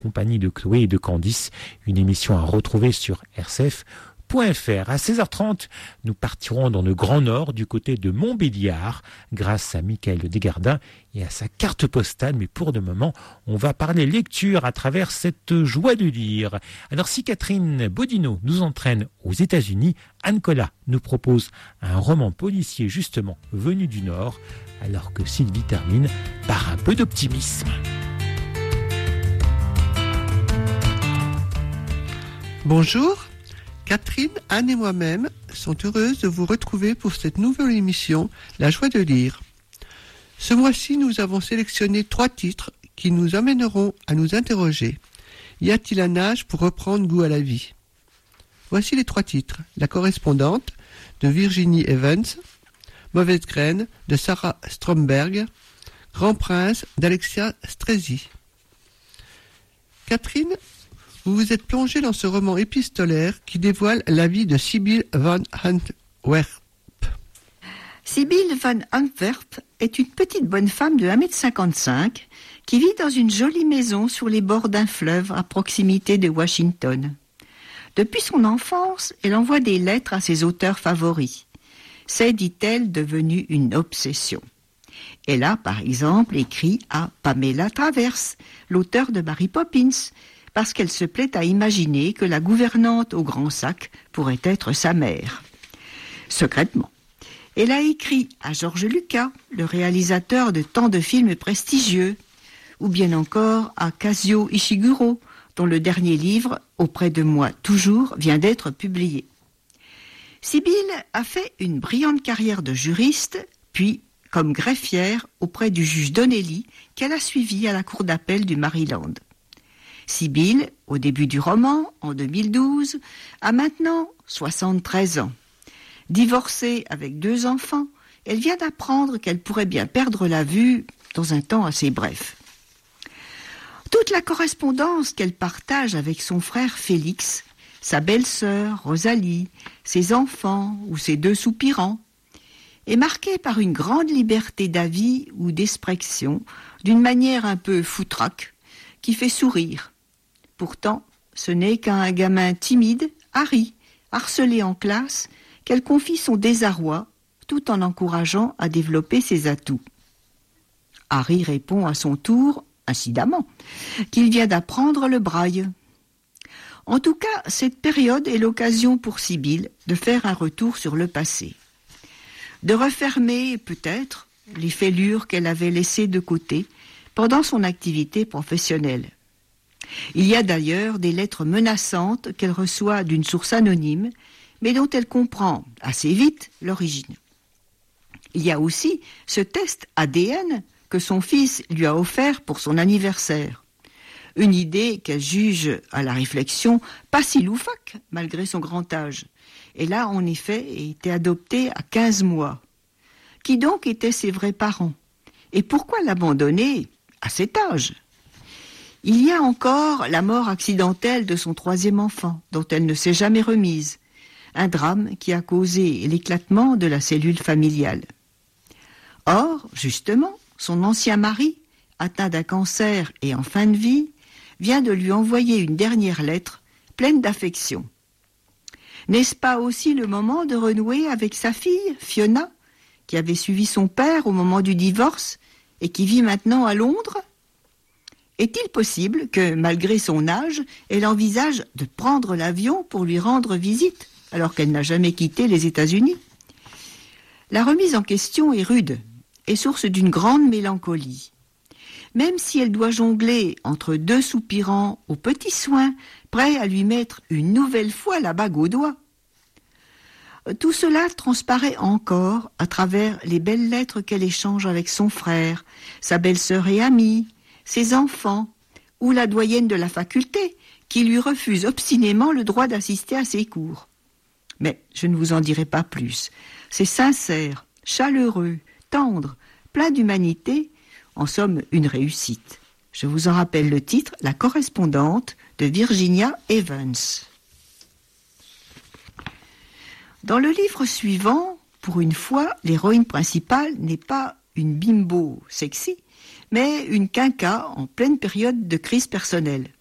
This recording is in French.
compagnie de Chloé et de Candice, une émission à retrouver sur rcf.fr. À 16h30, nous partirons dans le Grand Nord, du côté de Montbéliard, grâce à Michael Desgardins et à sa carte postale. Mais pour le moment, on va parler lecture à travers cette joie de lire. Alors, si Catherine Bodino nous entraîne aux États-Unis, Anne Collat nous propose un roman policier justement venu du Nord, alors que Sylvie termine par un peu d'optimisme. Bonjour, Catherine, Anne et moi-même sont heureuses de vous retrouver pour cette nouvelle émission La joie de lire. Ce mois-ci, nous avons sélectionné 3 titres qui nous amèneront à nous interroger. Y a-t-il un âge pour reprendre goût à la vie ? Voici les 3 titres. La correspondante de Virginie Evans, Mauvaise graine de Sarah Stromberg, Grand prince d'Alexia Strezzi. Catherine, vous vous êtes plongée dans ce roman épistolaire qui dévoile la vie de Sibylle van Antwerp. Sibylle van Antwerp est une petite bonne femme de 1,55 m qui vit dans une jolie maison sur les bords d'un fleuve à proximité de Washington. Depuis son enfance, elle envoie des lettres à ses auteurs favoris. C'est, dit-elle, devenu une obsession. Elle a, par exemple, écrit à Pamela Travers, l'auteur de Mary Poppins, parce qu'elle se plaît à imaginer que la gouvernante au grand sac pourrait être sa mère. Secrètement, elle a écrit à George Lucas, le réalisateur de tant de films prestigieux, ou bien encore à Kazuo Ishiguro, dont le dernier livre, Auprès de moi toujours, vient d'être publié. Sibylle a fait une brillante carrière de juriste, puis comme greffière auprès du juge Donnelly, qu'elle a suivi à la cour d'appel du Maryland. Sibylle, au début du roman, en 2012, a maintenant 73 ans. Divorcée avec 2 enfants, elle vient d'apprendre qu'elle pourrait bien perdre la vue dans un temps assez bref. Toute la correspondance qu'elle partage avec son frère Félix, sa belle-sœur Rosalie, ses enfants ou ses 2 soupirants, est marquée par une grande liberté d'avis ou d'expression, d'une manière un peu foutraque, qui fait sourire. Pourtant, ce n'est qu'à un gamin timide, Harry, harcelé en classe, qu'elle confie son désarroi, tout en encourageant à développer ses atouts. Harry répond à son tour, incidemment, qu'il vient d'apprendre le braille. En tout cas, cette période est l'occasion pour Sibylle de faire un retour sur le passé. De refermer, peut-être, les fêlures qu'elle avait laissées de côté pendant son activité professionnelle. Il y a d'ailleurs des lettres menaçantes qu'elle reçoit d'une source anonyme, mais dont elle comprend assez vite l'origine. Il y a aussi ce test ADN que son fils lui a offert pour son anniversaire. Une idée qu'elle juge, à la réflexion, pas si loufoque, malgré son grand âge. Elle a en effet été adoptée à 15 mois. Qui donc étaient ses vrais parents ? Et pourquoi l'abandonner à cet âge ? Il y a encore la mort accidentelle de son 3e enfant, dont elle ne s'est jamais remise. Un drame qui a causé l'éclatement de la cellule familiale. Or, justement, son ancien mari, atteint d'un cancer et en fin de vie, vient de lui envoyer une dernière lettre pleine d'affection. N'est-ce pas aussi le moment de renouer avec sa fille, Fiona, qui avait suivi son père au moment du divorce et qui vit maintenant à Londres ? Est-il possible que, malgré son âge, elle envisage de prendre l'avion pour lui rendre visite, alors qu'elle n'a jamais quitté les États-Unis ? La remise en question est rude et source d'une grande mélancolie. Même si elle doit jongler entre 2 soupirants aux petits soins, prêts à lui mettre une nouvelle fois la bague au doigt. Tout cela transparaît encore à travers les belles lettres qu'elle échange avec son frère, sa belle-sœur et amie, ses enfants, ou la doyenne de la faculté, qui lui refuse obstinément le droit d'assister à ses cours. Mais je ne vous en dirai pas plus. C'est sincère, chaleureux, tendre, plein d'humanité, en somme une réussite. Je vous en rappelle le titre, La correspondante de Virginia Evans. Dans le livre suivant, pour une fois, l'héroïne principale n'est pas une bimbo sexy, mais une quinca en pleine période de crise personnelle.